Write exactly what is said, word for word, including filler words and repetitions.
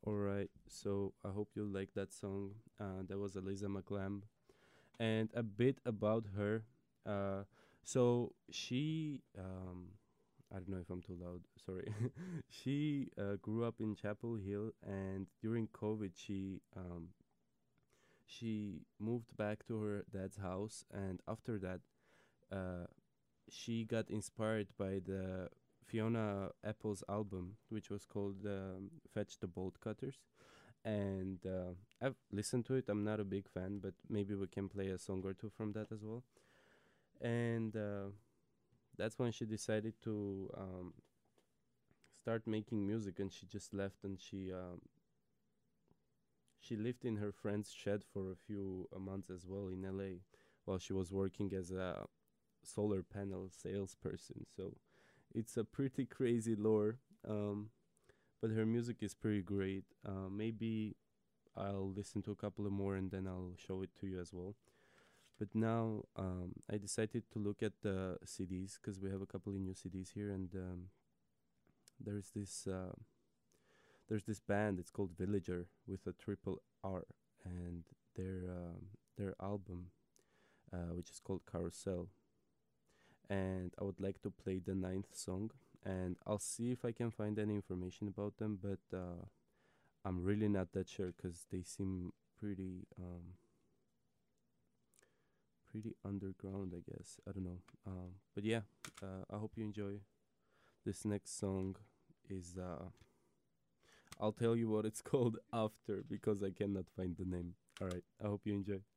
All right, so I hope you like that song. Uh, that was Eliza McLamb, and a bit about her. Uh, so she, um, I don't know if I'm too loud. Sorry. She uh, grew up in Chapel Hill, and during COVID, she um, she moved back to her dad's house, and after that, uh, she got inspired by the Fiona Apple's album, which was called um, "Fetch the Bolt Cutters." And uh, I've listened to it. I'm not a big fan, but maybe we can play a song or two from that as well. And uh, that's when she decided to um, start making music, and she just left, and she um, she lived in her friend's shed for a few uh, months as well in L A while she was working as a solar panel salesperson. So it's a pretty crazy lore. Um, but her music is pretty great. Uh, maybe I'll listen to a couple of more and then I'll show it to you as well. But now um, I decided to look at the C Ds because we have a couple of new C Ds here, and um, there's this uh, there's this band. It's called Villager with a triple R, and their um, their album, uh, which is called Carousel. And I would like to play the ninth song, and I'll see if I can find any information about them. But uh, I'm really not that sure because they seem pretty um, pretty underground, I guess. I don't know. Um, but yeah, uh, I hope you enjoy. This next song is uh, I'll tell you what it's called after because I cannot find the name. All right. I hope you enjoy.